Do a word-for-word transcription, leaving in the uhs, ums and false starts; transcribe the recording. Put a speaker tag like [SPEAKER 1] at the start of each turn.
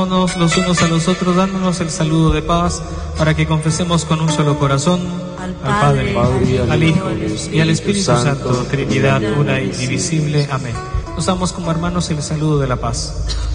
[SPEAKER 1] los unos a los otros, dándonos el saludo de paz, para que confesemos con un solo corazón
[SPEAKER 2] al
[SPEAKER 1] Padre,
[SPEAKER 2] Padre,
[SPEAKER 1] al Hijo y al Espíritu Santo, Trinidad una e indivisible. Amén. Nos damos como hermanos el saludo de la paz.